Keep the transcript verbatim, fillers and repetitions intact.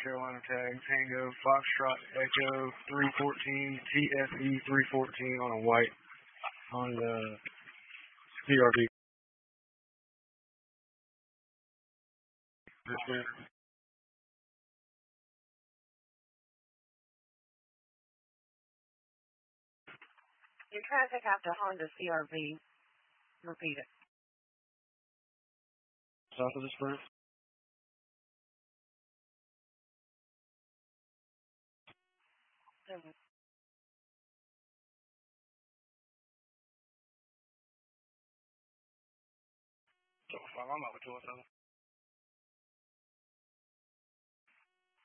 Carolina tag, Tango, Foxtrot, Echo, three fourteen, T F E three fourteen on a white Honda C R V. That's it. Your traffic after Honda C R V. Repeat it. South of the Sprint. Seven. So, I'm over to it,